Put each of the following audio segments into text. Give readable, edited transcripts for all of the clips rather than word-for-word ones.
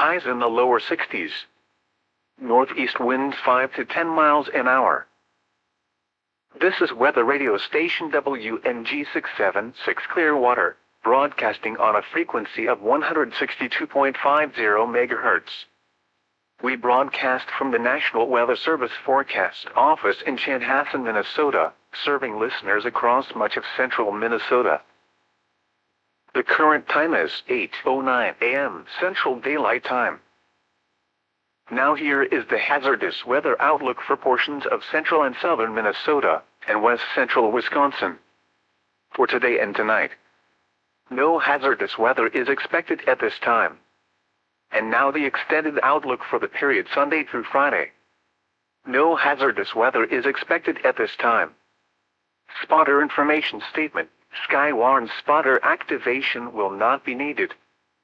Highs in the lower 60s. Northeast winds 5 to 10 miles an hour. This is weather radio station WNG676 Clearwater, broadcasting on a frequency of 162.50 MHz. We broadcast from the National Weather Service Forecast Office in Chanhassen, Minnesota, serving listeners across much of central Minnesota. The current time is 8:09 a.m. Central Daylight Time. Now here is the hazardous weather outlook for portions of central and southern Minnesota and west central Wisconsin. For today and tonight, no hazardous weather is expected at this time. And now the extended outlook for the period Sunday through Friday. No hazardous weather is expected at this time. Spotter information statement. Skywarn spotter activation will not be needed.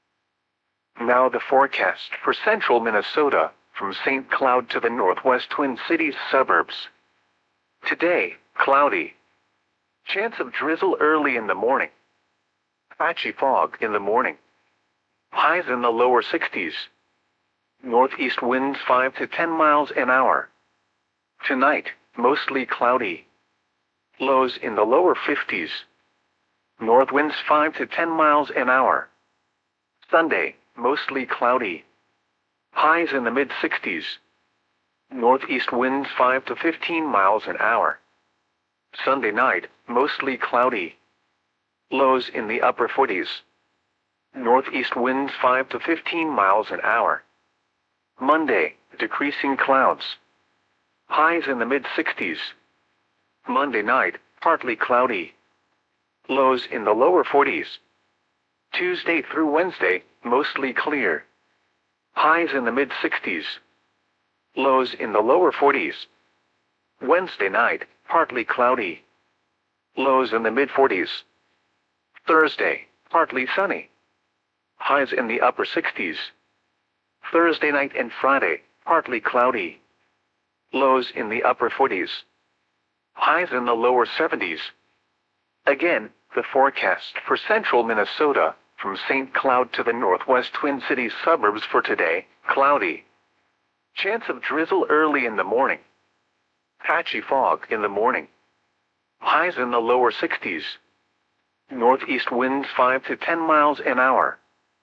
Now the forecast for central Minnesota, from St. Cloud to the northwest Twin Cities suburbs. Today, cloudy. Chance of drizzle early in the morning. Patchy fog in the morning. Highs in the lower 60s. Northeast winds 5 to 10 miles an hour. Tonight, mostly cloudy. Lows in the lower 50s. North winds 5 to 10 miles an hour. Sunday, mostly cloudy. Highs in the mid-60s. Northeast winds 5 to 15 miles an hour. Sunday night, mostly cloudy. Lows in the upper 40s. Northeast winds 5 to 15 miles an hour. Monday, decreasing clouds. Highs in the mid-60s. Monday night, partly cloudy. Lows in the lower 40s. Tuesday through Wednesday, mostly clear. Highs in the mid-60s. Lows in the lower 40s. Wednesday night, partly cloudy. Lows in the mid-40s. Thursday, partly sunny. Highs in the upper 60s. Thursday night and Friday, partly cloudy. Lows in the upper 40s. Highs in the lower 70s. Again, the forecast for central Minnesota, from St. Cloud to the northwest Twin Cities suburbs for today, cloudy. Chance of drizzle early in the morning. Patchy fog in the morning. Highs in the lower 60s. Northeast winds 5 to 10 miles an hour.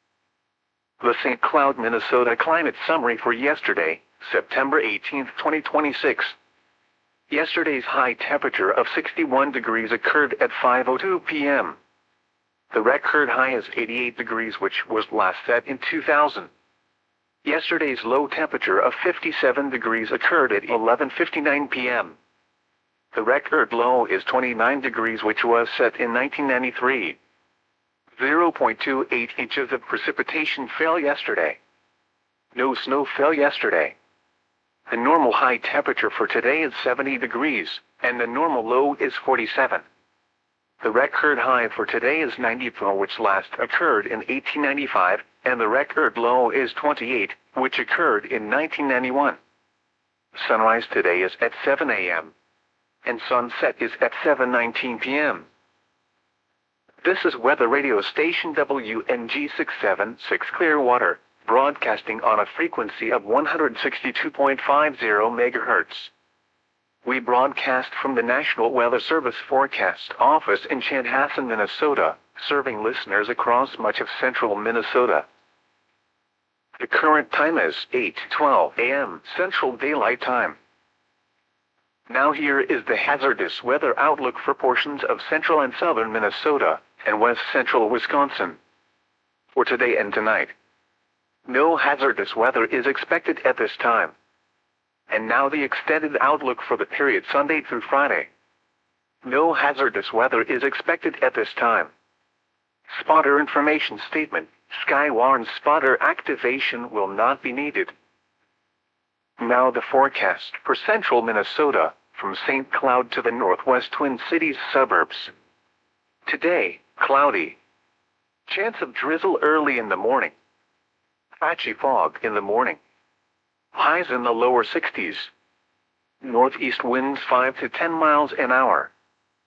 The St. Cloud, Minnesota climate summary for yesterday, September 18, 2026. Yesterday's high temperature of 61 degrees occurred at 5:02 p.m. The record high is 88 degrees, which was last set in 2000. Yesterday's low temperature of 57 degrees occurred at 11:59 p.m. The record low is 29 degrees, which was set in 1993. 0.28 inches of precipitation fell yesterday. No snow fell yesterday. The normal high temperature for today is 70 degrees, and the normal low is 47. The record high for today is 94, which last occurred in 1895, and the record low is 28, which occurred in 1991. Sunrise today is at 7 a.m. and sunset is at 7:19 p.m. This is weather radio station WNG676 Clearwater, broadcasting on a frequency of 162.50 MHz. We broadcast from the National Weather Service Forecast Office in Chanhassen, Minnesota, serving listeners across much of central Minnesota. The current time is 8:12 a.m. Central Daylight Time. Now here is the hazardous weather outlook for portions of central and southern Minnesota and west central Wisconsin. For today and tonight, no hazardous weather is expected at this time. And now the extended outlook for the period Sunday through Friday. No hazardous weather is expected at this time. Spotter information statement. Skywarn spotter activation will not be needed. Now the forecast for central Minnesota, from St. Cloud to the northwest Twin Cities suburbs. Today, cloudy. Chance of drizzle early in the morning. Patchy fog in the morning. Highs in the lower 60s. Northeast winds 5 to 10 miles an hour.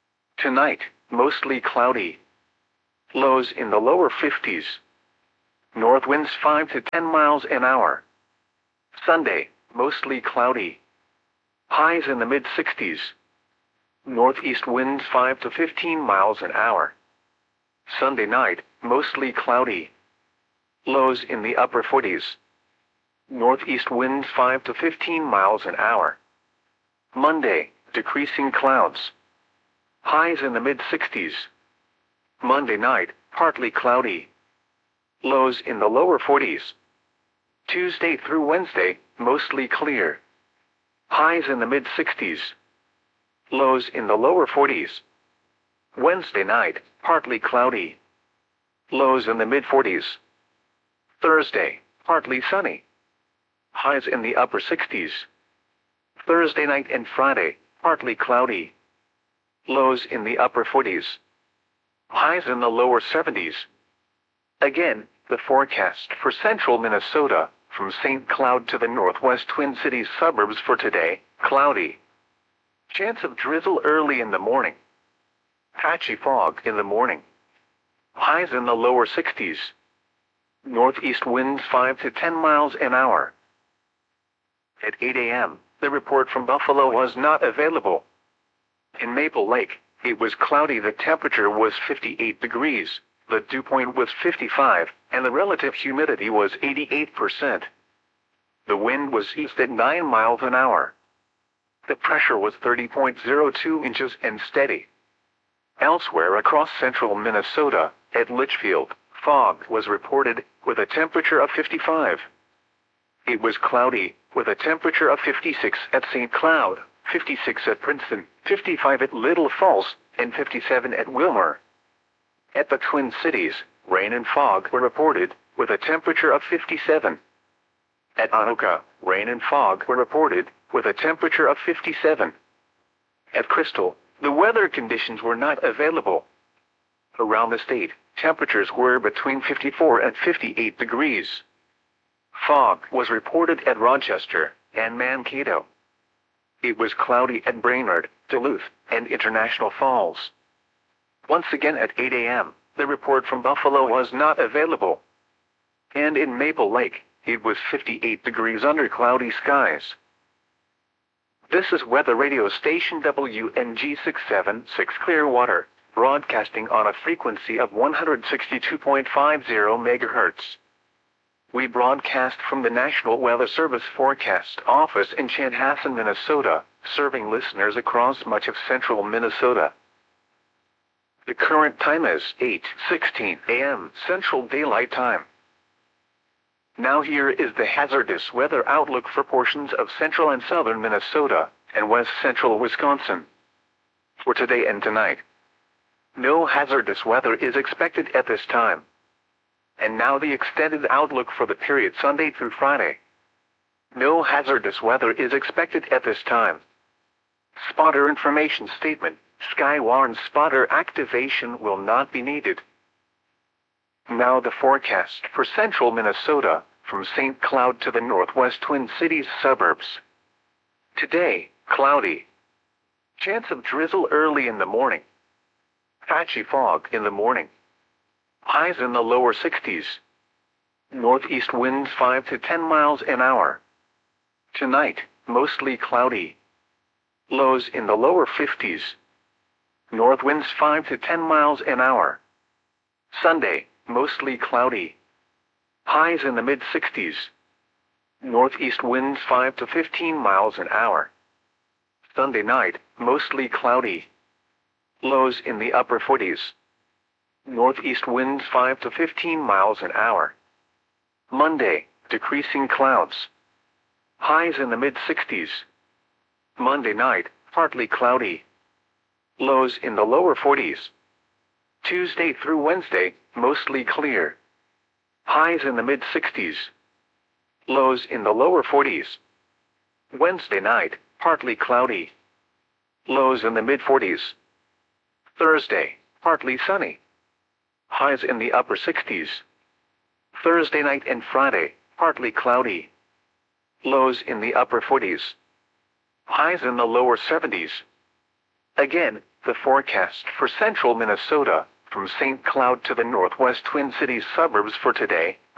Tonight, mostly cloudy. Lows in the lower 50s. North winds 5 to 10 miles an hour. Sunday, mostly cloudy. Highs in the mid-60s. Northeast winds 5 to 15 miles an hour. Sunday night, mostly cloudy. Lows in the upper 40s. Northeast winds 5 to 15 miles an hour. Monday, decreasing clouds. Highs in the mid-60s. Monday night, partly cloudy. Lows in the lower 40s. Tuesday through Wednesday, mostly clear. Highs in the mid-60s. Lows in the lower 40s. Wednesday night, partly cloudy. Lows in the mid-40s. Thursday, partly sunny. Highs in the upper 60s. Thursday night and Friday, partly cloudy. Lows in the upper 40s. Highs in the lower 70s. Again, the forecast for central Minnesota, from St. Cloud to the northwest Twin Cities suburbs for today: cloudy. Chance of drizzle early in the morning. Patchy fog in the morning. Highs in the lower 60s. Northeast winds 5 to 10 miles an hour. At 8 a.m., the report from Buffalo was not available. In Maple Lake, it was cloudy. The temperature was 58 degrees, the dew point was 55, and the relative humidity was 88%. The wind was east at 9 miles an hour. The pressure was 30.02 inches and steady. Elsewhere across central Minnesota, at Litchfield, fog was reported, with a temperature of 55. It was cloudy, with a temperature of 56 at St. Cloud, 56 at Princeton, 55 at Little Falls, and 57 at Wilmer. At the Twin Cities, rain and fog were reported, with a temperature of 57. At Anoka, rain and fog were reported, with a temperature of 57. At Crystal, the weather conditions were not available. Around the state, temperatures were between 54 and 58 degrees. Fog was reported at Rochester and Mankato. It was cloudy at Brainerd, Duluth, and International Falls. Once again at 8 a.m., the report from Buffalo was not available. And in Maple Lake, it was 58 degrees under cloudy skies. This is weather radio station WNG 676 Clearwater, broadcasting on a frequency of 162.50 MHz. We broadcast from the National Weather Service Forecast Office in Chanhassen, Minnesota, serving listeners across much of central Minnesota. The current time is 8:16 a.m. Central Daylight Time. Now here is the hazardous weather outlook for portions of central and southern Minnesota and west central Wisconsin. For today and tonight, no hazardous weather is expected at this time. And now the extended outlook for the period Sunday through Friday. No hazardous weather is expected at this time. Spotter information statement: Skywarn spotter activation will not be needed. Now the forecast for central Minnesota, from St. Cloud to the northwest Twin Cities suburbs. Today, cloudy. Chance of drizzle early in the morning. Patchy fog in the morning. Highs in the lower 60s. Northeast winds 5 to 10 miles an hour. Tonight, mostly cloudy. Lows in the lower 50s. North winds 5 to 10 miles an hour. Sunday, mostly cloudy. Highs in the mid-60s. Northeast winds 5 to 15 miles an hour. Sunday night, mostly cloudy. Lows in the upper 40s. Northeast winds 5 to 15 miles an hour. Monday, decreasing clouds. Highs in the mid-60s. Monday night, partly cloudy. Lows in the lower 40s. Tuesday through Wednesday, mostly clear. Highs in the mid-60s. Lows in the lower 40s. Wednesday night, partly cloudy. Lows in the mid-40s. Thursday, partly sunny. Highs in the upper 60s. Thursday night and Friday, partly cloudy. Lows in the upper 40s. Highs in the lower 70s. Again, the forecast for central Minnesota, from St. Cloud to the northwest Twin Cities suburbs for today: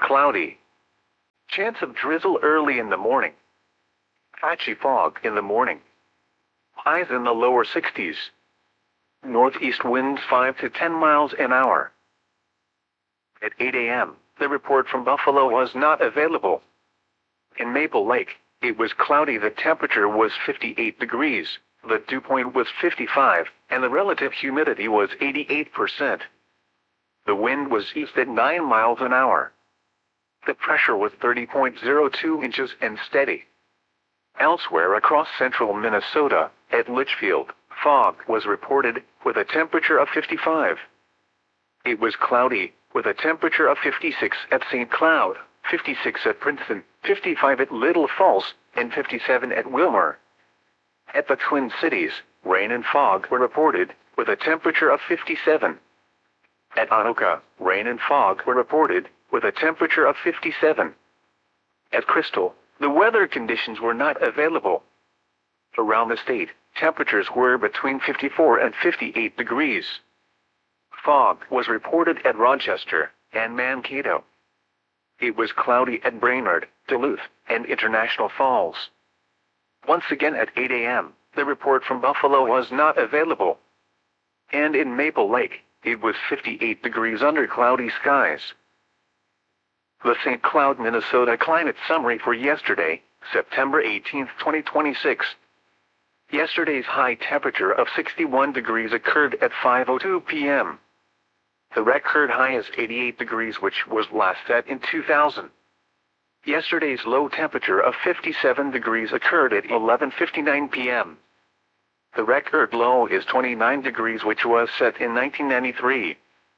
cloudy. Chance of drizzle early in the morning. Patchy fog in the morning. Highs in the lower 60s. Northeast winds 5 to 10 miles an hour. At 8 a.m., the report from Buffalo was not available. In Maple Lake, it was cloudy. The temperature was 58 degrees, the dew point was 55, and the relative humidity was 88%. The wind was east at 9 miles an hour. The pressure was 30.02 inches and steady. Elsewhere across central Minnesota, at Litchfield, fog was reported, with a temperature of 55. It was cloudy, with a temperature of 56 at St. Cloud, 56 at Princeton, 55 at Little Falls, and 57 at Wilmer. At the Twin Cities, rain and fog were reported, with a temperature of 57. At Anoka, rain and fog were reported, with a temperature of 57. At Crystal, the weather conditions were not available. Around the state, temperatures were between 54 and 58 degrees. Fog was reported at Rochester and Mankato. It was cloudy at Brainerd, Duluth, and International Falls. Once again at 8 a.m., the report from Buffalo was not available. And in Maple Lake, it was 58 degrees under cloudy skies. The St. Cloud, Minnesota climate summary for yesterday, September 18, 2026. Yesterday's high temperature of 61 degrees occurred at 5:02 p.m. The record high is 88 degrees, which was last set in 2000. Yesterday's low temperature of 57 degrees occurred at 11:59 p.m. The record low is 29 degrees, which was set in 1993.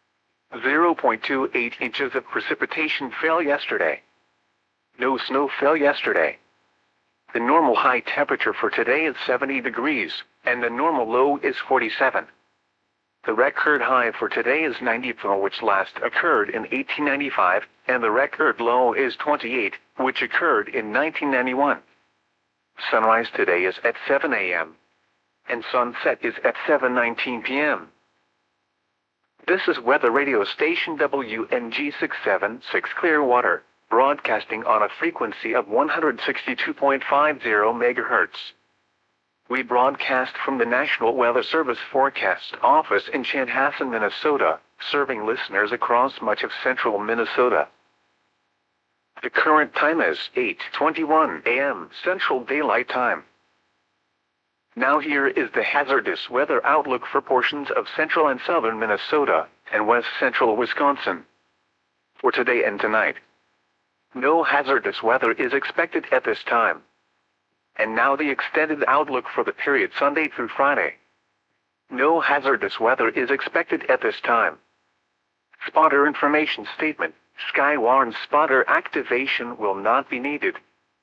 0.28 inches of precipitation fell yesterday. No snow fell yesterday. The normal high temperature for today is 70 degrees, and the normal low is 47. The record high for today is 94, which last occurred in 1895, and the record low is 28, which occurred in 1991. Sunrise today is at 7 a.m. and sunset is at 7:19 p.m. This is weather radio station WNG 676 Clearwater, broadcasting on a frequency of 162.50 MHz. We broadcast from the National Weather Service Forecast Office in Chanhassen, Minnesota, serving listeners across much of central Minnesota. The current time is 8:21 a.m. Central Daylight Time. Now here is the hazardous weather outlook for portions of central and southern Minnesota and west central Wisconsin. For today and tonight, no hazardous weather is expected at this time. And now the extended outlook for the period Sunday through Friday. No hazardous weather is expected at this time. Spotter information statement: Skywarn spotter activation will not be needed.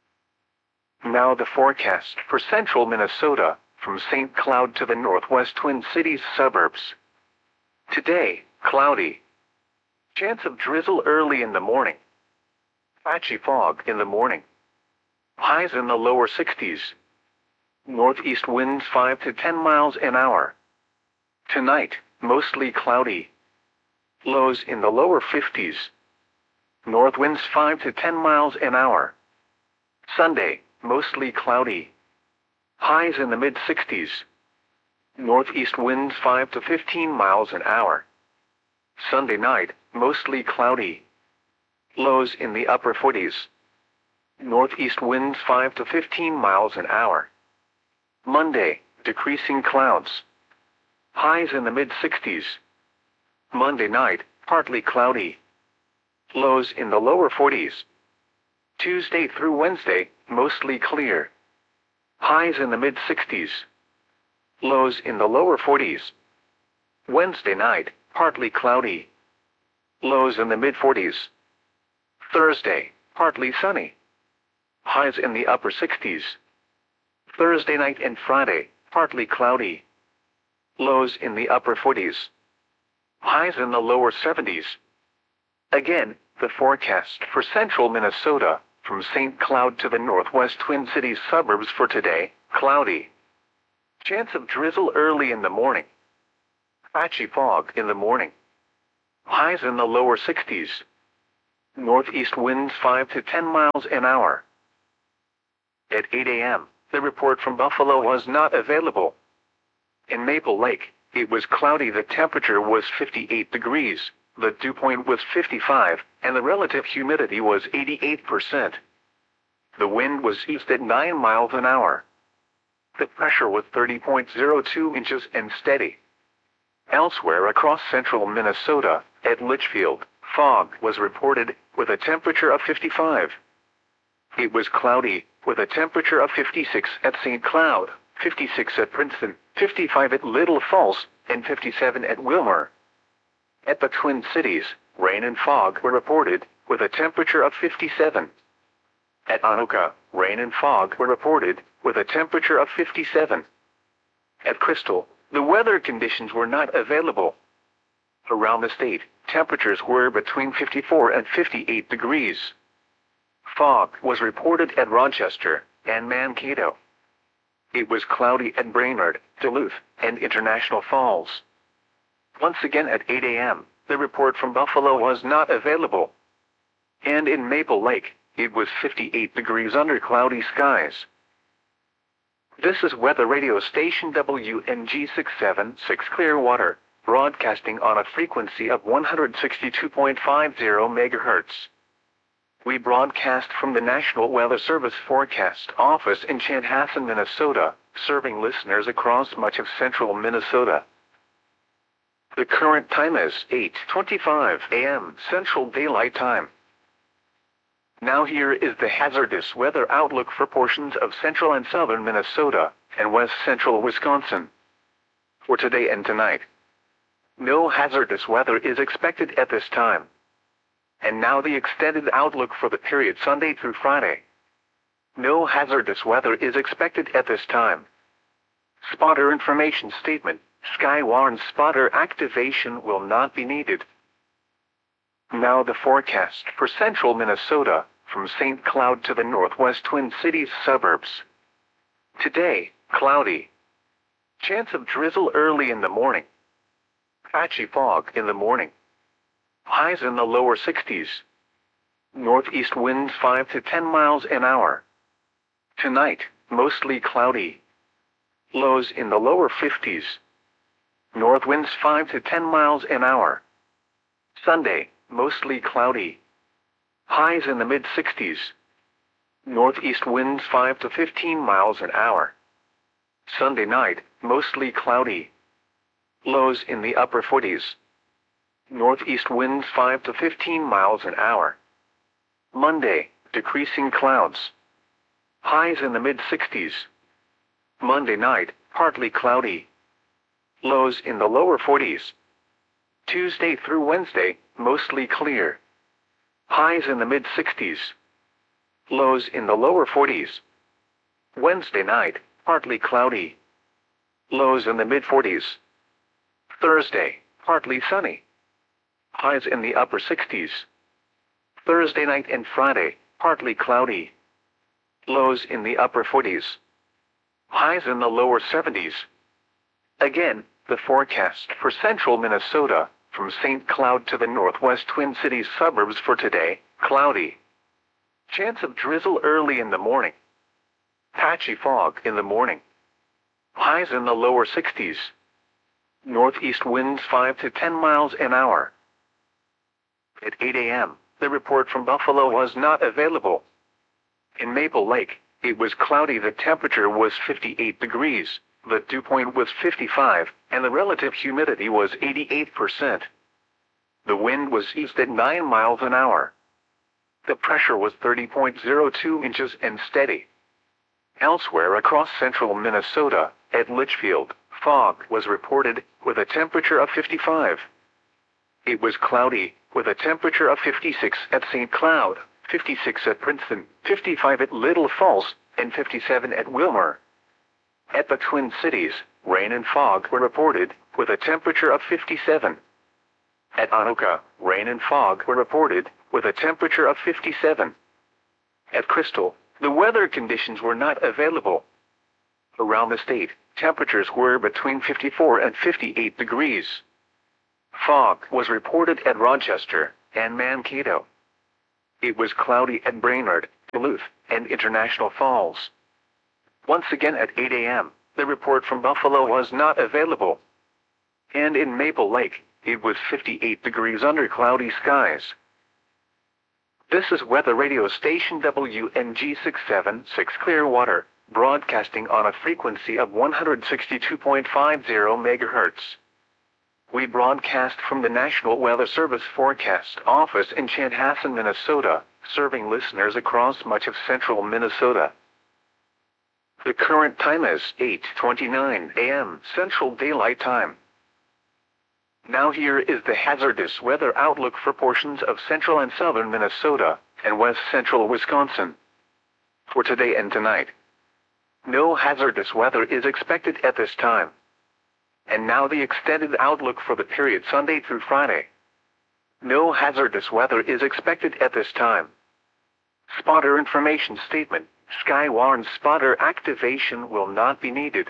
Now the forecast for central Minnesota, from St. Cloud to the northwest Twin Cities suburbs. Today, cloudy. Chance of drizzle early in the morning. Patchy fog in the morning. Highs in the lower 60s. Northeast winds 5 to 10 miles an hour. Tonight, mostly cloudy. Lows in the lower 50s. North winds 5 to 10 miles an hour. Sunday, mostly cloudy. Highs in the mid-60s. Northeast winds 5 to 15 miles an hour. Sunday night, mostly cloudy. Lows in the upper 40s. Northeast winds 5 to 15 miles an hour. Monday, decreasing clouds. Highs in the mid-60s. Monday night, partly cloudy. Lows in the lower 40s. Tuesday through Wednesday, mostly clear. Highs in the mid-60s. Lows in the lower 40s. Wednesday night, partly cloudy. Lows in the mid-40s. Thursday, partly sunny. Highs in the upper 60s. Thursday night and Friday, partly cloudy. Lows in the upper 40s. Highs in the lower 70s. Again, the forecast for central Minnesota, from St. Cloud to the northwest Twin Cities suburbs for today, cloudy. Chance of drizzle early in the morning. Patchy fog in the morning. Highs in the lower 60s. Northeast winds 5 to 10 miles an hour. At 8 a.m., the report from Buffalo was not available. In Maple Lake, it was cloudy. The temperature was 58 degrees, the dew point was 55, and the relative humidity was 88%. The wind was east at 9 miles an hour. The pressure was 30.02 inches and steady. Elsewhere across central Minnesota, at Litchfield, fog was reported, with a temperature of 55. It was cloudy, with a temperature of 56 at St. Cloud, 56 at Princeton, 55 at Little Falls, and 57 at Wilmer. At the Twin Cities, rain and fog were reported, with a temperature of 57. At Anoka, rain and fog were reported, with a temperature of 57. At Crystal, the weather conditions were not available. Around the state, temperatures were between 54 and 58 degrees. Fog was reported at Rochester and Mankato. It was cloudy at Brainerd, Duluth, and International Falls. Once again at 8 a.m., the report from Buffalo was not available. And in Maple Lake, it was 58 degrees under cloudy skies. This is weather radio station WNG676 Clearwater, broadcasting on a frequency of 162.50 MHz. We broadcast from the National Weather Service Forecast Office in Chanhassen, Minnesota, serving listeners across much of central Minnesota. The current time is 8:25 a.m. Central Daylight Time. Now here is the hazardous weather outlook for portions of central and southern Minnesota and west central Wisconsin. For today and tonight, no hazardous weather is expected at this time. And now the extended outlook for the period Sunday through Friday. No hazardous weather is expected at this time. Spotter information statement: Skywarn spotter activation will not be needed. Now the forecast for central Minnesota, from St. Cloud to the northwest Twin Cities suburbs. Today, cloudy. Chance of drizzle early in the morning. Patchy fog in the morning. Highs in the lower 60s. Northeast winds 5 to 10 miles an hour. Tonight, mostly cloudy. Lows in the lower 50s. North winds 5 to 10 miles an hour. Sunday, mostly cloudy. Highs in the mid-60s. Northeast winds 5 to 15 miles an hour. Sunday night, mostly cloudy. Lows in the upper 40s. Northeast winds 5 to 15 miles an hour. Monday, decreasing clouds. Highs in the mid-60s. Monday night, partly cloudy. Lows in the lower 40s. Tuesday through Wednesday, mostly clear. Highs in the mid-60s. Lows in the lower 40s. Wednesday night, partly cloudy. Lows in the mid-40s. Thursday, partly sunny. Highs in the upper 60s. Thursday night and Friday, partly cloudy. Lows in the upper 40s. Highs in the lower 70s. Again, the forecast for central Minnesota, from St. Cloud to the northwest Twin Cities suburbs for today, cloudy. Chance of drizzle early in the morning. Patchy fog in the morning. Highs in the lower 60s. Northeast winds 5 to 10 miles an hour. At 8 a.m., the report from Buffalo was not available. In Maple Lake, it was cloudy. The temperature was 58 degrees, the dew point was 55, and the relative humidity was 88%. The wind was east at 9 miles an hour. The pressure was 30.02 inches and steady. Elsewhere across central Minnesota, at Litchfield, fog was reported, with a temperature of 55. It was cloudy, with a temperature of 56 at St. Cloud, 56 at Princeton, 55 at Little Falls, and 57 at Wilmer. At the Twin Cities, rain and fog were reported, with a temperature of 57. At Anoka, rain and fog were reported, with a temperature of 57. At Crystal, the weather conditions were not available. Around the state, temperatures were between 54 and 58 degrees. Fog was reported at Rochester and Mankato. It was cloudy at Brainerd, Duluth, and International Falls. Once again at 8 a.m., the report from Buffalo was not available. And in Maple Lake, it was 58 degrees under cloudy skies. This is weather radio station WNG676 Clearwater, broadcasting on a frequency of 162.50 MHz. We broadcast from the National Weather Service Forecast Office in Chanhassen, Minnesota, serving listeners across much of central Minnesota. The current time is 8:29 a.m. Central Daylight Time. Now here is the hazardous weather outlook for portions of central and southern Minnesota and west central Wisconsin. For today and tonight, no hazardous weather is expected at this time. And now the extended outlook for the period Sunday through Friday. No hazardous weather is expected at this time. Spotter information statement: Skywarn spotter activation will not be needed.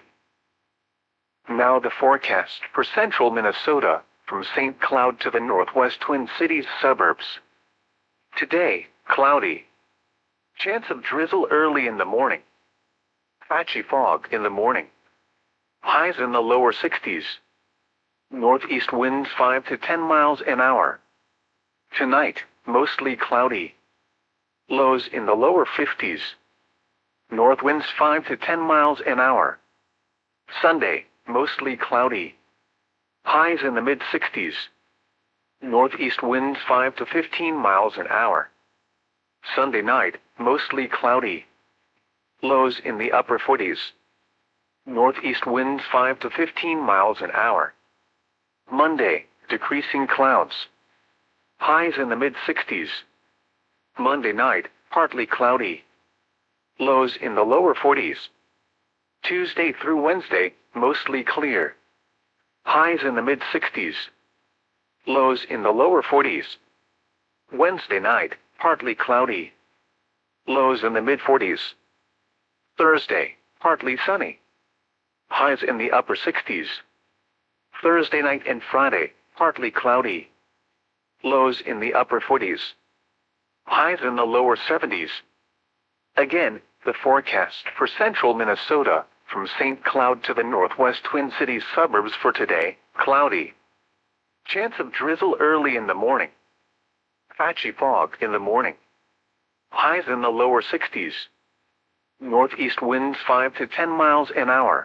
Now the forecast for central Minnesota, from St. Cloud to the northwest Twin Cities suburbs. Today, cloudy. Chance of drizzle early in the morning. Patchy fog in the morning. Highs in the lower 60s. Northeast winds 5 to 10 miles an hour. Tonight, mostly cloudy. Lows in the lower 50s. North winds 5 to 10 miles an hour. Sunday, mostly cloudy. Highs in the mid-60s. Northeast winds 5 to 15 miles an hour. Sunday night, mostly cloudy. Lows in the upper 40s. Northeast winds 5 to 15 miles an hour. Monday, decreasing clouds. Highs in the mid-60s. Monday night, partly cloudy. Lows in the lower 40s. Tuesday through Wednesday, mostly clear. Highs in the mid-60s. Lows in the lower 40s. Wednesday night, partly cloudy. Lows in the mid-40s. Thursday, partly sunny. Highs in the upper 60s. Thursday night and Friday, partly cloudy. Lows in the upper 40s. Highs in the lower 70s. Again, the forecast for central Minnesota, from St. Cloud to the northwest Twin Cities suburbs for today, cloudy. Chance of drizzle early in the morning. Patchy fog in the morning. Highs in the lower 60s. Northeast winds 5 to 10 miles an hour.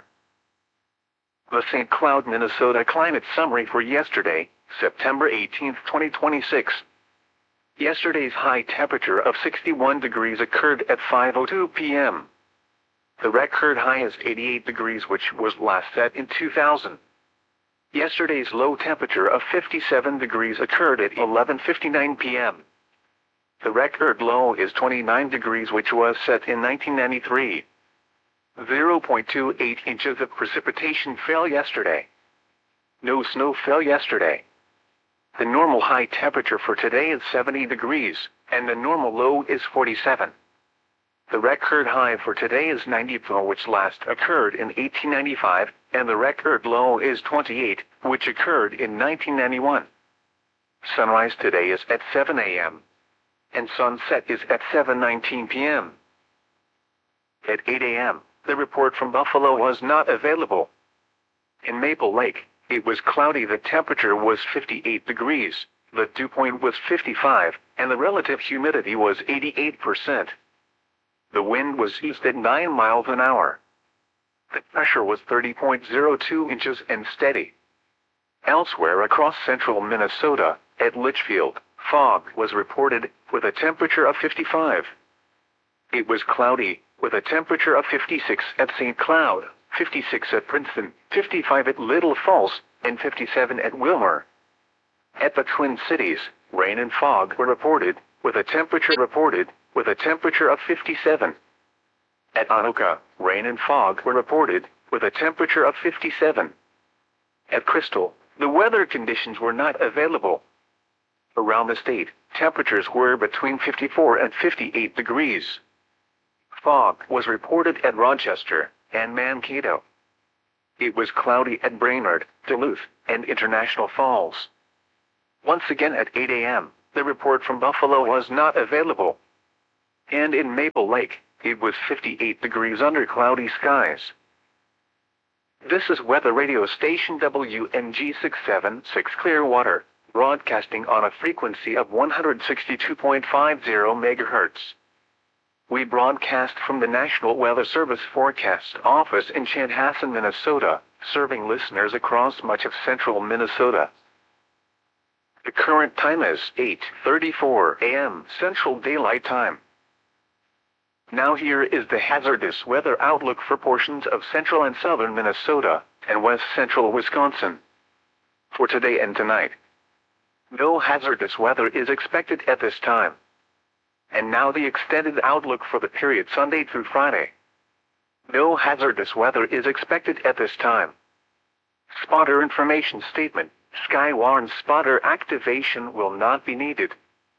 The St. Cloud, Minnesota climate summary for yesterday, September 18, 2026. Yesterday's high temperature of 61 degrees occurred at 5:02 p.m. The record high is 88 degrees, which was last set in 2000. Yesterday's low temperature of 57 degrees occurred at 11:59 p.m. The record low is 29 degrees, which was set in 1993. 0.28 inches of precipitation fell yesterday. No snow fell yesterday. The normal high temperature for today is 70 degrees, and the normal low is 47. The record high for today is 94, which last occurred in 1895, and the record low is 28, which occurred in 1991. Sunrise today is at 7 a.m. and sunset is at 7:19 p.m. At 8 a.m., the report from Buffalo was not available. In Maple Lake, it was cloudy. The temperature was 58 degrees, the dew point was 55, and the relative humidity was 88%. The wind was east at 9 miles an hour. The pressure was 30.02 inches and steady. Elsewhere across central Minnesota, at Litchfield, fog was reported, with a temperature of 55. It was cloudy, with a temperature of 56 at St. Cloud, 56 at Princeton, 55 at Little Falls, and 57 at Wilmer. At the Twin Cities, rain and fog were reported, with a temperature of 57. At Anoka, rain and fog were reported, with a temperature of 57. At Crystal, the weather conditions were not available. Around the state, temperatures were between 54 and 58 degrees. Fog was reported at Rochester and Mankato. It was cloudy at Brainerd, Duluth, and International Falls. Once again at 8 a.m., the report from Buffalo was not available. And in Maple Lake, it was 58 degrees under cloudy skies. This is weather radio station WNG676 Clearwater, broadcasting on a frequency of 162.50 MHz. We broadcast from the National Weather Service Forecast Office in Chanhassen, Minnesota, serving listeners across much of central Minnesota. The current time is 8:34 a.m. Central Daylight Time. Now here is the hazardous weather outlook for portions of central and southern Minnesota and west central Wisconsin. For today and tonight, no hazardous weather is expected at this time. And now the extended outlook for the period Sunday through Friday. No hazardous weather is expected at this time. Spotter information statement. Skywarn spotter activation will not be needed.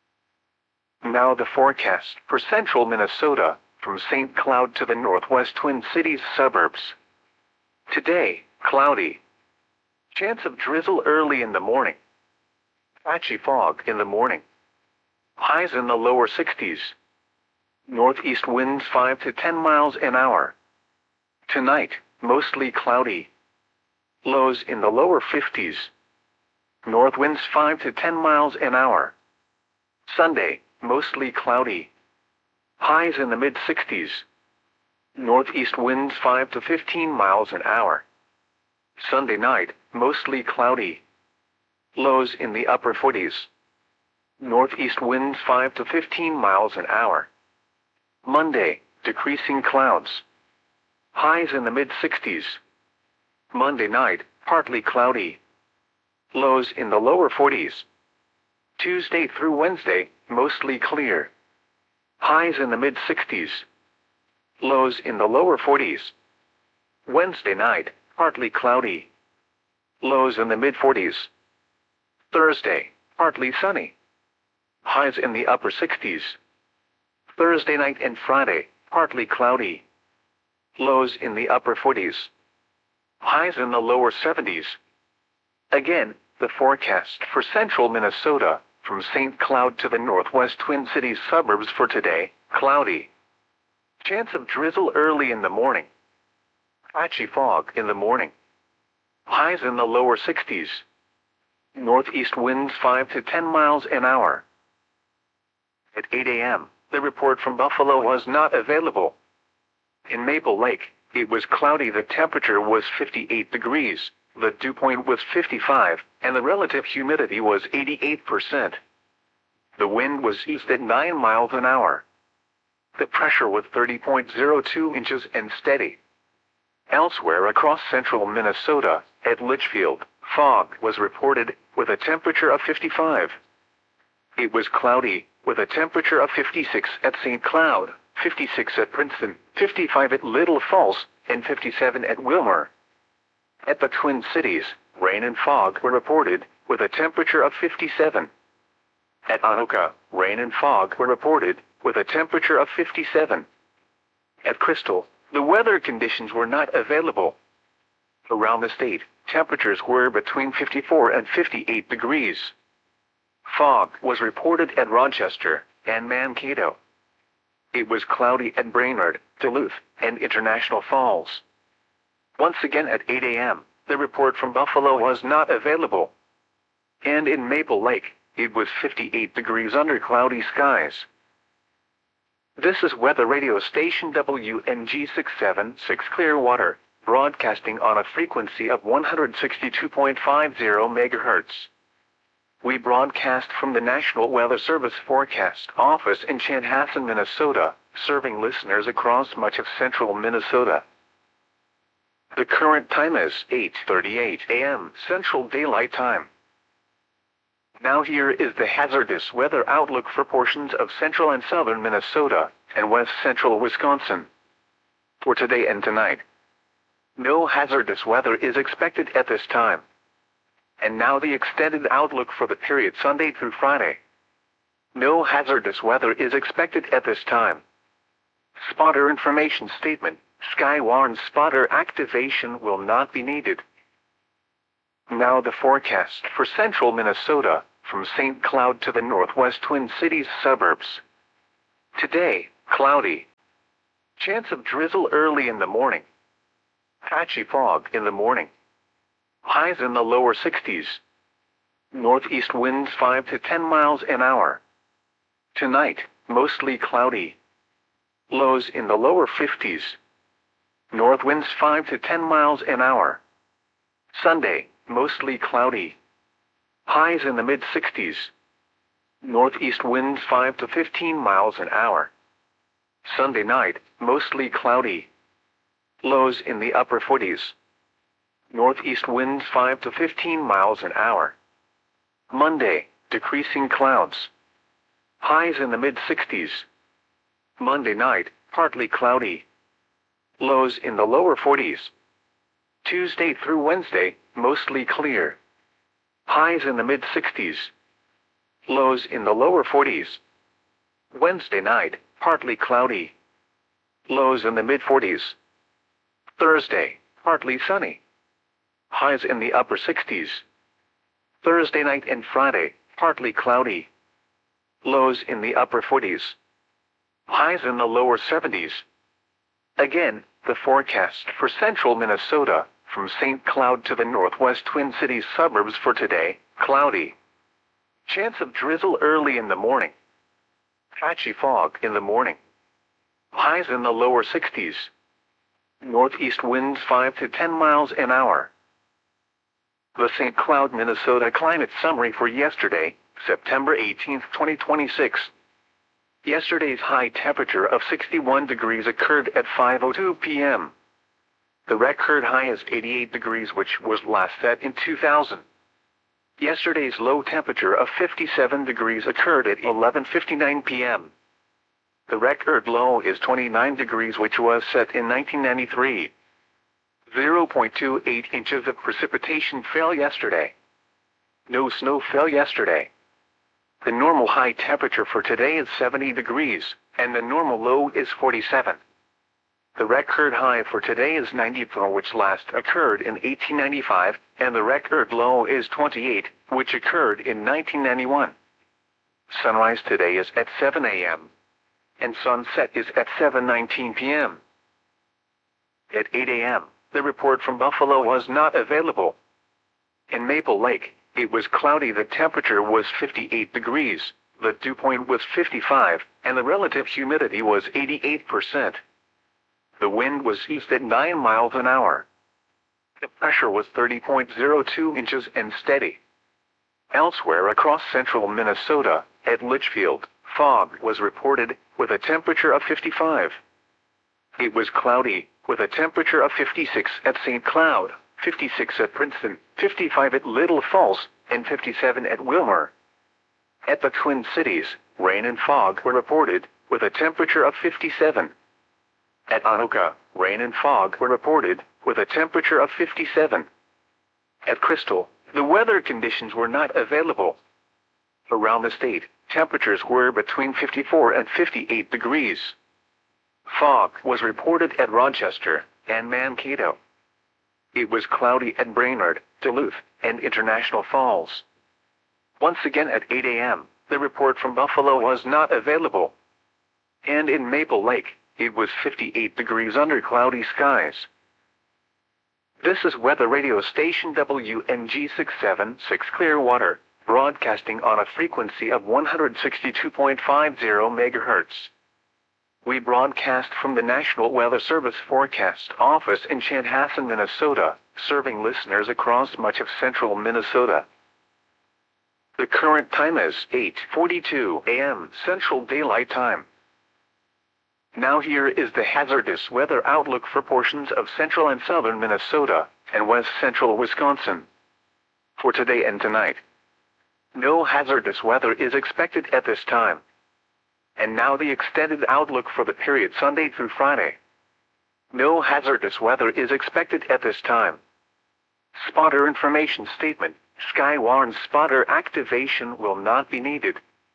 Now the forecast for central Minnesota, from St. Cloud to the northwest Twin Cities suburbs. Today, cloudy. Chance of drizzle early in the morning. Patchy fog in the morning. Highs in the lower 60s. Northeast winds 5 to 10 miles an hour. Tonight, mostly cloudy. Lows in the lower 50s. North winds 5 to 10 miles an hour. Sunday, mostly cloudy. Highs in the mid-60s. Northeast winds 5 to 15 miles an hour. Sunday night, mostly cloudy. Lows in the upper 40s. Northeast winds 5 to 15 miles an hour. Monday, decreasing clouds. Highs in the mid-60s. Monday night, partly cloudy. Lows in the lower 40s. Tuesday through Wednesday, mostly clear. Highs in the mid-60s. Lows in the lower 40s. Wednesday night, partly cloudy. Lows in the mid-40s. Thursday, partly sunny. Highs in the upper 60s. Thursday night and Friday, partly cloudy. Lows in the upper 40s. Highs in the lower 70s. Again, the forecast for central Minnesota, from St. Cloud to the northwest Twin Cities suburbs for today, cloudy. Chance of drizzle early in the morning. Patchy fog in the morning. Highs in the lower 60s. Northeast winds 5 to 10 miles an hour. At 8 a.m., the report from Buffalo was not available. In Maple Lake, it was cloudy. The temperature was 58 degrees, the dew point was 55, and the relative humidity was 88%. The wind was east at 9 miles an hour. The pressure was 30.02 inches and steady. Elsewhere across central Minnesota, at Litchfield, fog was reported, with a temperature of 55. It was cloudy, with a temperature of 56 at St. Cloud, 56 at Princeton, 55 at Little Falls, and 57 at Wilmer. At the Twin Cities, rain and fog were reported, with a temperature of 57. At Anoka, rain and fog were reported, with a temperature of 57. At Crystal, the weather conditions were not available. Around the state, temperatures were between 54 and 58 degrees. Fog was reported at Rochester and Mankato. It was cloudy at Brainerd, Duluth, and International Falls. Once again at 8 a.m., the report from Buffalo was not available. And in Maple Lake, it was 58 degrees under cloudy skies. This is weather radio station WNG676 Clearwater, broadcasting on a frequency of 162.50 MHz. We broadcast from the National Weather Service Forecast Office in Chanhassen, Minnesota, serving listeners across much of central Minnesota. The current time is 8:38 a.m. Central Daylight Time. Now here is the hazardous weather outlook for portions of central and southern Minnesota and west central Wisconsin. For today and tonight, no hazardous weather is expected at this time. And now the extended outlook for the period Sunday through Friday. No hazardous weather is expected at this time. Spotter information statement. Skywarn spotter activation will not be needed. Now the forecast for central Minnesota, from St. Cloud to the northwest Twin Cities suburbs. Today, cloudy. Chance of drizzle early in the morning. Patchy fog in the morning. Highs in the lower 60s. Northeast winds 5 to 10 miles an hour. Tonight, mostly cloudy. Lows in the lower 50s. North winds 5 to 10 miles an hour. Sunday, mostly cloudy. Highs in the mid-60s. Northeast winds 5 to 15 miles an hour. Sunday night, mostly cloudy. Lows in the upper 40s. Northeast winds 5 to 15 miles an hour. Monday, decreasing clouds. Highs in the mid-60s. Monday night, partly cloudy. Lows in the lower 40s. Tuesday through Wednesday, mostly clear. Highs in the mid-60s. Lows in the lower 40s. Wednesday night, partly cloudy. Lows in the mid-40s. Thursday, partly sunny. Highs in the upper 60s. Thursday night and Friday, partly cloudy. Lows in the upper 40s. Highs in the lower 70s. Again, the forecast for central Minnesota, from St. Cloud to the northwest Twin Cities suburbs for today, cloudy. Chance of drizzle early in the morning. Patchy fog in the morning. Highs in the lower 60s. Northeast winds 5 to 10 miles an hour. The St. Cloud, Minnesota climate summary for yesterday, September 18, 2026. Yesterday's high temperature of 61 degrees occurred at 5:02 p.m. The record high is 88 degrees, which was last set in 2000. Yesterday's low temperature of 57 degrees occurred at 11:59 p.m. The record low is 29 degrees, which was set in 1993. 0.28 inches of precipitation fell yesterday. No snow fell yesterday. The normal high temperature for today is 70 degrees, and the normal low is 47. The record high for today is 94, which last occurred in 1895, and the record low is 28, which occurred in 1991. Sunrise today is at 7 a.m. and sunset is at 7:19 p.m. At 8 a.m., the report from Buffalo was not available. In Maple Lake, it was cloudy. The temperature was 58 degrees, the dew point was 55, and the relative humidity was 88%. The wind was east at 9 miles an hour. The pressure was 30.02 inches and steady. Elsewhere across central Minnesota, at Litchfield, fog was reported, with a temperature of 55. It was cloudy, with a temperature of 56 at St. Cloud, 56 at Princeton, 55 at Little Falls, and 57 at Wilmer. At the Twin Cities, rain and fog were reported, with a temperature of 57. At Anoka, rain and fog were reported, with a temperature of 57. At Crystal, the weather conditions were not available. Around the state, temperatures were between 54 and 58 degrees. Fog was reported at Rochester and Mankato. It was cloudy at Brainerd, Duluth, and International Falls. Once again at 8 a.m., the report from Buffalo was not available. And in Maple Lake, it was 58 degrees under cloudy skies. This is weather radio station WNG676 Clearwater, broadcasting on a frequency of 162.50 MHz. We broadcast from the National Weather Service Forecast Office in Chanhassen, Minnesota, serving listeners across much of central Minnesota. The current time is 8:42 a.m. Central Daylight Time. Now here is the hazardous weather outlook for portions of central and southern Minnesota and west central Wisconsin. For today and tonight, no hazardous weather is expected at this time. And now the extended outlook for the period Sunday through Friday. No hazardous weather is expected at this time. Spotter information statement: Sky warns spotter activation will not be needed.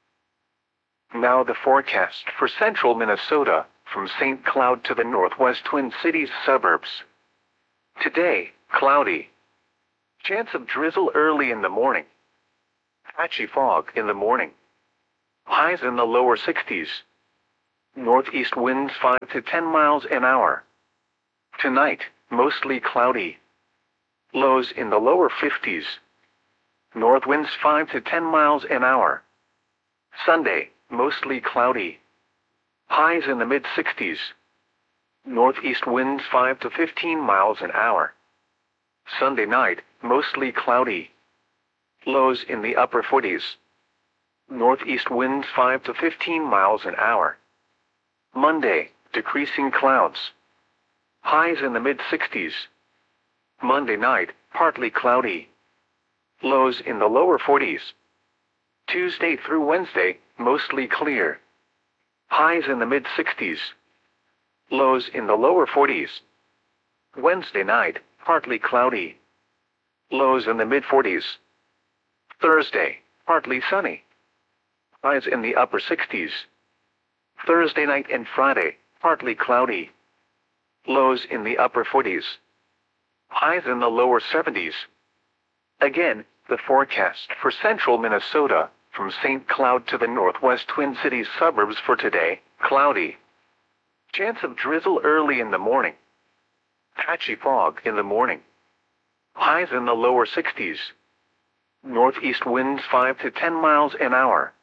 Now the forecast for central Minnesota, from St. Cloud to the northwest Twin Cities suburbs. Today, cloudy. Chance of drizzle early in the morning. Patchy fog in the morning. Highs in the lower 60s. Northeast winds 5 to 10 miles an hour. Tonight, mostly cloudy. Lows in the lower 50s. North winds 5 to 10 miles an hour. Sunday, mostly cloudy. Highs in the mid-60s. Northeast winds 5 to 15 miles an hour. Sunday night, mostly cloudy. Lows in the upper 40s. Northeast winds 5 to 15 miles an hour. Monday, decreasing clouds. Highs in the mid-60s. Monday night, partly cloudy. Lows in the lower 40s. Tuesday through Wednesday, mostly clear. Highs in the mid-60s. Lows in the lower 40s. Wednesday night, partly cloudy. Lows in the mid-40s. Thursday, partly sunny. Highs in the upper 60s. Thursday night and Friday, partly cloudy. Lows in the upper 40s. Highs in the lower 70s. Again, the forecast for central Minnesota, from St. Cloud to the northwest Twin Cities suburbs for today, cloudy. Chance of drizzle early in the morning. Patchy fog in the morning. Highs in the lower 60s. Northeast winds 5 to 10 miles an hour.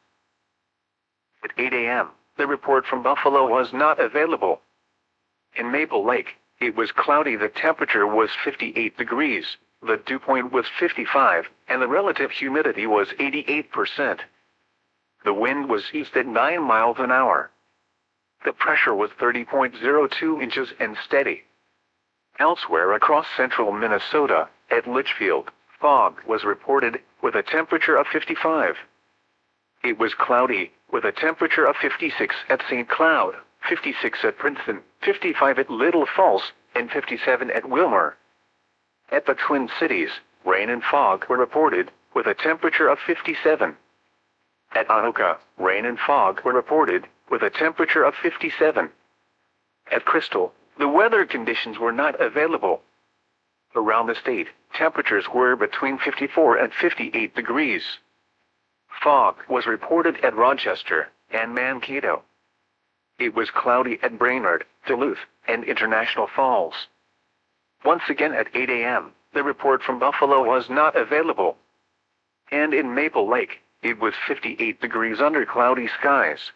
At 8 a.m., the report from Buffalo was not available. In Maple Lake, it was cloudy. The temperature was 58 degrees, the dew point was 55, and the relative humidity was 88%. The wind was east at 9 miles an hour. The pressure was 30.02 inches and steady. Elsewhere across central Minnesota, at Litchfield, fog was reported, with a temperature of 55. It was cloudy, with a temperature of 56 at St. Cloud, 56 at Princeton, 55 at Little Falls, and 57 at Wilmer. At the Twin Cities, rain and fog were reported, with a temperature of 57. At Anoka, rain and fog were reported, with a temperature of 57. At Crystal, the weather conditions were not available. Around the state, temperatures were between 54 and 58 degrees. Fog was reported at Rochester and Mankato. It was cloudy at Brainerd, Duluth, and International Falls. Once again at 8 a.m., the report from Buffalo was not available. And in Maple Lake, it was 58 degrees under cloudy skies.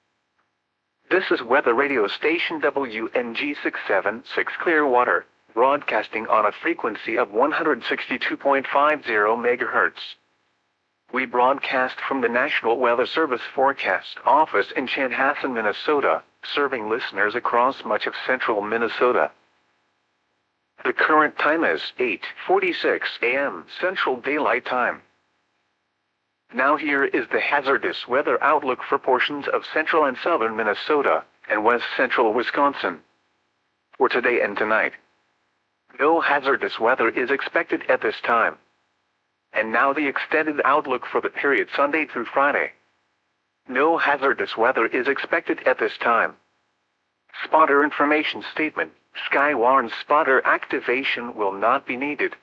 This is weather radio station WNG 676 Clearwater, broadcasting on a frequency of 162.50 MHz. We broadcast from the National Weather Service Forecast Office in Chanhassen, Minnesota, serving listeners across much of central Minnesota. The current time is 8:46 a.m. Central Daylight Time. Now here is the hazardous weather outlook for portions of central and southern Minnesota and west central Wisconsin. For today and tonight, no hazardous weather is expected at this time. And now the extended outlook for the period Sunday through Friday. No hazardous weather is expected at this time. Spotter information statement: Skywarn spotter activation will not be needed.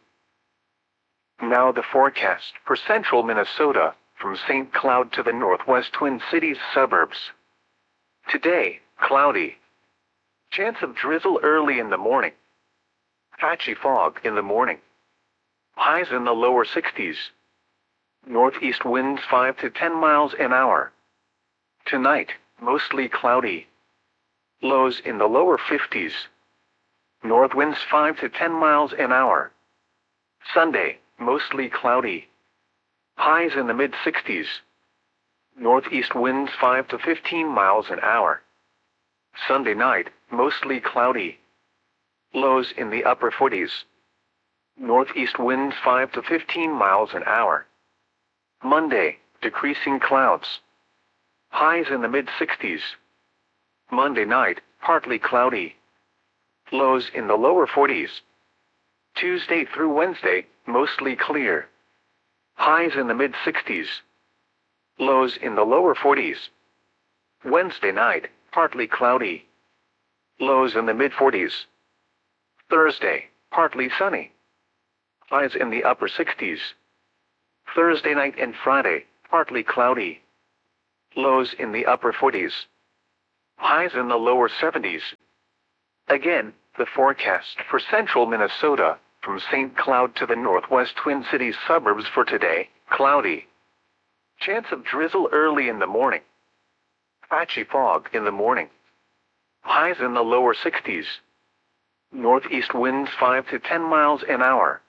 Now the forecast for central Minnesota, from St. Cloud to the northwest Twin Cities suburbs. Today, cloudy. Chance of drizzle early in the morning. Patchy fog in the morning. Highs in the lower 60s. Northeast winds 5 to 10 miles an hour. Tonight, mostly cloudy. Lows in the lower 50s. North winds 5 to 10 miles an hour. Sunday, mostly cloudy. Highs in the mid-60s. Northeast winds 5 to 15 miles an hour. Sunday night, mostly cloudy. Lows in the upper 40s. Northeast winds 5 to 15 miles an hour. Monday, decreasing clouds. Highs in the mid-60s. Monday night, partly cloudy. Lows in the lower 40s. Tuesday through Wednesday, mostly clear. Highs in the mid-60s. Lows in the lower 40s. Wednesday night, partly cloudy. Lows in the mid-40s. Thursday, partly sunny. Highs in the upper 60s. Thursday night and Friday, partly cloudy. Lows in the upper 40s. Highs in the lower 70s. Again, the forecast for central Minnesota, from St. Cloud to the northwest Twin Cities suburbs for today, cloudy. Chance of drizzle early in the morning. Patchy fog in the morning. Highs in the lower 60s. Northeast winds 5 to 10 miles an hour.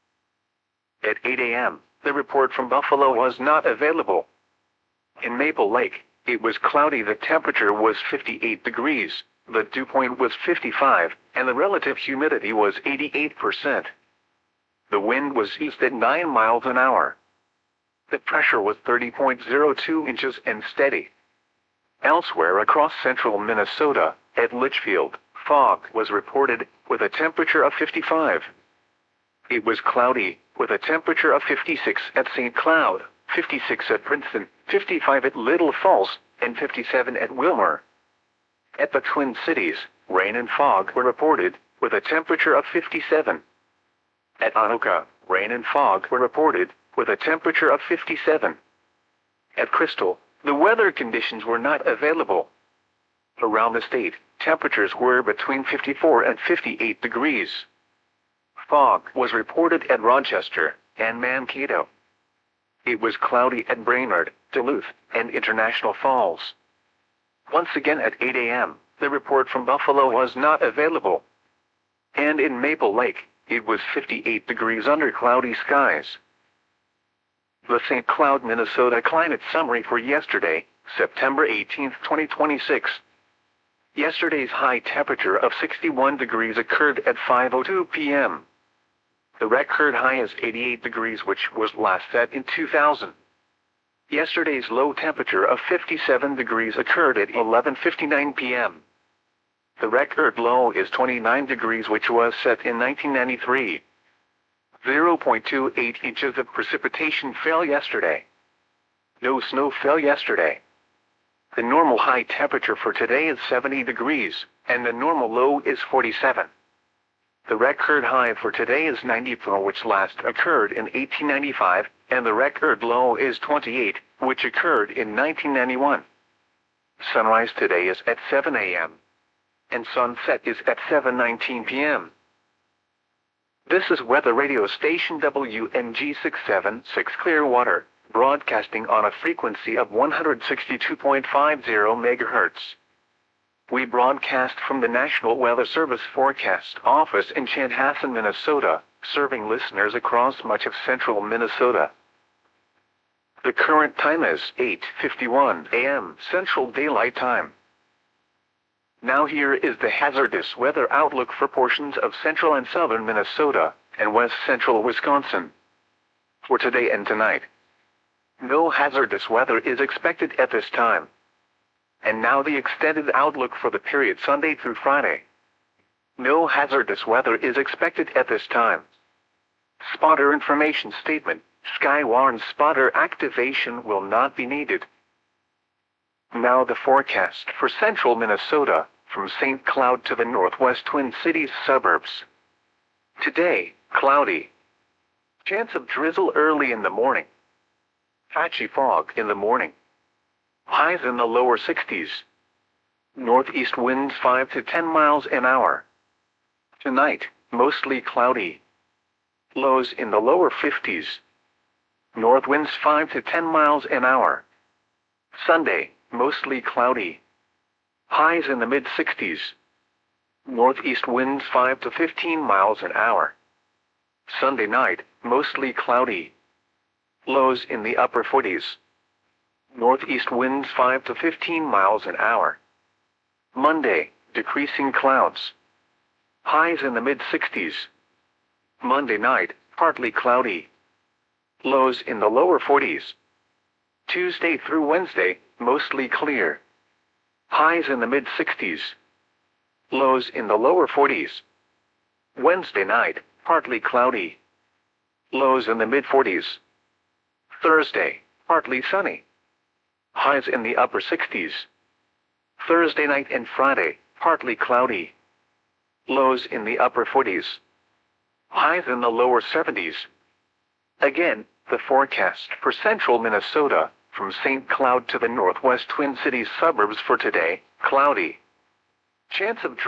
At 8 a.m., the report from Buffalo was not available. In Maple Lake, it was cloudy. The temperature was 58 degrees, the dew point was 55, and the relative humidity was 88%. The wind was east at 9 miles an hour. The pressure was 30.02 inches and steady. Elsewhere across central Minnesota, at Litchfield, fog was reported, with a temperature of 55. It was cloudy, with a temperature of 56 at St. Cloud, 56 at Princeton, 55 at Little Falls, and 57 at Wilmer. At the Twin Cities, rain and fog were reported, with a temperature of 57. At Anoka, rain and fog were reported, with a temperature of 57. At Crystal, the weather conditions were not available. Around the state, temperatures were between 54 and 58 degrees. Fog was reported at Rochester and Mankato. It was cloudy at Brainerd, Duluth, and International Falls. Once again at 8 a.m., the report from Buffalo was not available. And in Maple Lake, it was 58 degrees under cloudy skies. The St. Cloud, Minnesota climate summary for yesterday, September 18, 2026. Yesterday's high temperature of 61 degrees occurred at 5:02 p.m. The record high is 88 degrees, which was last set in 2000. Yesterday's low temperature of 57 degrees occurred at 11:59 p.m. The record low is 29 degrees, which was set in 1993. 0.28 inches of precipitation fell yesterday. No snow fell yesterday. The normal high temperature for today is 70 degrees, and the normal low is 47. The record high for today is 94, which last occurred in 1895, and the record low is 28, which occurred in 1991. Sunrise today is at 7 a.m. and sunset is at 7:19 p.m. This is weather radio station WNG676 Clearwater, broadcasting on a frequency of 162.50 MHz. We broadcast from the National Weather Service Forecast Office in Chanhassen, Minnesota, serving listeners across much of central Minnesota. The current time is 8:51 a.m. Central Daylight Time. Now here is the hazardous weather outlook for portions of central and southern Minnesota and west central Wisconsin. For today and tonight, no hazardous weather is expected at this time. And now the extended outlook for the period Sunday through Friday. No hazardous weather is expected at this time. Spotter information statement: Skywarn spotter activation will not be needed. Now the forecast for central Minnesota, from St. Cloud to the northwest Twin Cities suburbs. Today, cloudy. Chance of drizzle early in the morning. Patchy fog in the morning. Highs in the lower 60s. Northeast winds 5 to 10 miles an hour. Tonight, mostly cloudy. Lows in the lower 50s. North winds 5 to 10 miles an hour. Sunday, mostly cloudy. Highs in the mid-60s. Northeast winds 5 to 15 miles an hour. Sunday night, mostly cloudy. Lows in the upper 40s. Northeast winds 5 to 15 miles an hour. Monday, decreasing clouds. Highs in the mid-60s. Monday night, partly cloudy. Lows in the lower 40s. Tuesday through Wednesday, mostly clear. Highs in the mid-60s. Lows in the lower 40s. Wednesday night, partly cloudy. Lows in the mid-40s. Thursday, partly sunny. Highs in the upper 60s. Thursday night and Friday, partly cloudy. Lows in the upper 40s. Highs in the lower 70s. Again, The forecast for central Minnesota, from St. Cloud to the northwest Twin Cities suburbs for today, cloudy. Chance of